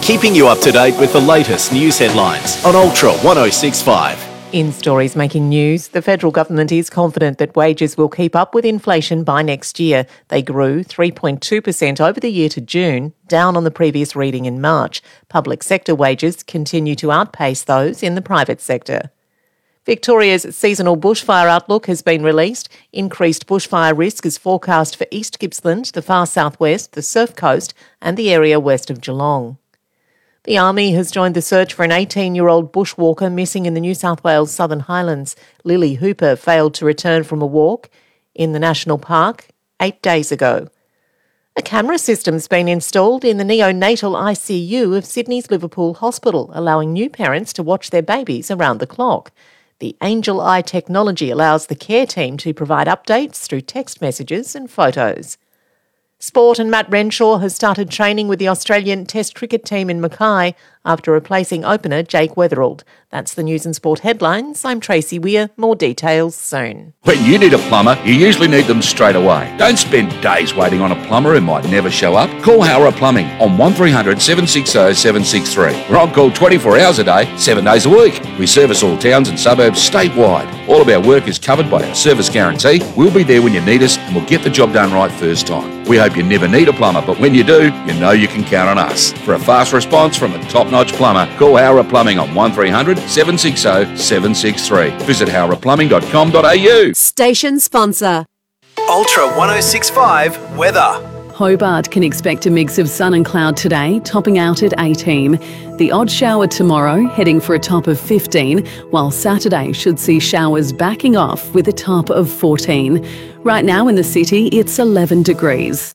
keeping you up to date with the latest news headlines on Ultra 1065. In stories making news, the federal government is confident that wages will keep up with inflation by next year. They grew 3.2% over the year to June, down on the previous reading in March. Public sector wages continue to outpace those in the private sector. Victoria's seasonal bushfire outlook has been released. Increased bushfire risk is forecast for East Gippsland, the far southwest, the Surf Coast and the area west of Geelong. The Army has joined the search for an 18-year-old bushwalker missing in the New South Wales Southern Highlands. Lily Hooper failed to return from a walk in the National Park 8 days ago. A camera system's been installed in the neonatal ICU of Sydney's Liverpool Hospital, allowing new parents to watch their babies around the clock. The Angel Eye technology allows the care team to provide updates through text messages and photos. Sport and Matt Renshaw has started training with the Australian Test cricket team in Mackay after replacing opener Jake Weatherald. That's the News and Sport headlines. I'm Tracy Weir. More details soon. When you need a plumber, you usually need them straight away. Don't spend days waiting on a plumber who might never show up. Call Howrah Plumbing on 1300 760 763. We're on call 24 hours a day, 7 days a week. We service all towns and suburbs statewide. All of our work is covered by our service guarantee. We'll be there when you need us and we'll get the job done right first time. We hope you never need a plumber, but when you do, you know you can count on us. For a fast response from a top-notch plumber, call Howrah Plumbing on 1300 760 763. Visit howrahplumbing.com.au. Station sponsor. Ultra 1065 weather. Hobart can expect a mix of sun and cloud today, topping out at 18. The odd shower tomorrow, heading for a top of 15, while Saturday should see showers backing off with a top of 14. Right now in the city, it's 11 degrees.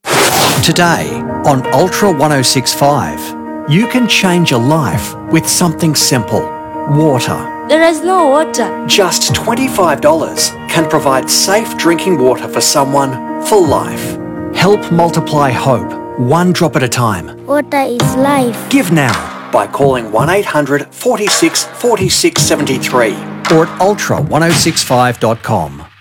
Today on Ultra 1065, you can change a life with something simple: water. There is no water. Just $25 can provide safe drinking water for someone for life. Help multiply hope, one drop at a time. Water is life. Give now by calling 1800 46 46 73 or at ultra1065.com.